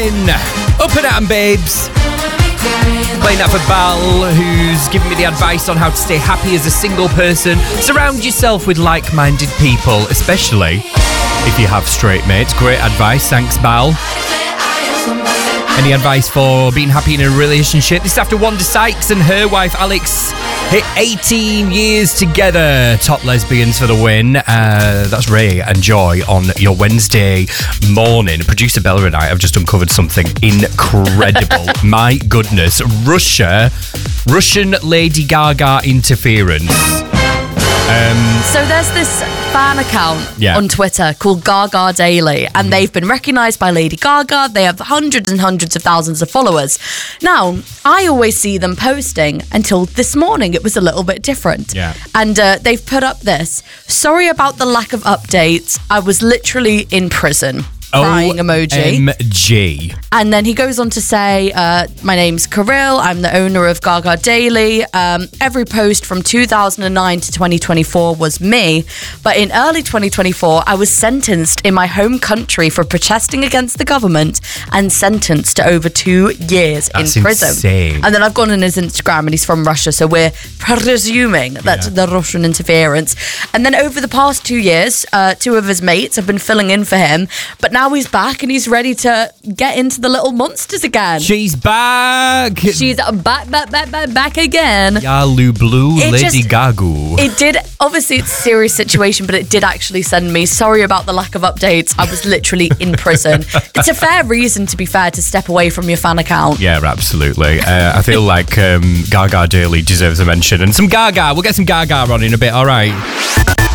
Win. Up and at 'em, babes. Playing that for Bal, who's giving me the advice on how to stay happy as a single person. Surround yourself with like-minded people, especially if you have straight mates. Great advice. Thanks, Bal. Any advice for being happy in a relationship? This is after Wanda Sykes and her wife Alex hit 18 years together. Top lesbians for the win. That's Ray and Joy on your Wednesday morning. Producer Bella and I have just uncovered something incredible. My goodness. Russian Lady Gaga interference. So there's this fan account on Twitter called Gaga Daily, and they've been recognised by Lady Gaga. They have hundreds and hundreds of thousands of followers. Now, I always see them posting until this morning. It was a little bit different. Yeah. And they've put up this. Sorry about the lack of updates. I was literally in prison. Crying emoji. OMG. And then he goes on to say, my name's Kirill. I'm the owner of Gaga Daily. Every post from 2009 to 2024 was me. But in early 2024, I was sentenced in my home country for protesting against the government and sentenced to over 2 years in prison. Insane. And then I've gone on his Instagram and he's from Russia. So we're presuming that's the Russian interference. And then over the past 2 years, 2 of his mates have been filling in for him. But now he's back and he's ready to get into the little monsters again. She's back. She's back again. Yalu Blue, Lady Gaga. It did, obviously it's a serious situation, but it did actually send me, sorry about the lack of updates. I was literally in prison. It's a fair reason, to be fair, to step away from your fan account. Yeah, absolutely. I feel like Gaga Daily deserves a mention. And some Gaga. We'll get some Gaga on in a bit, all right?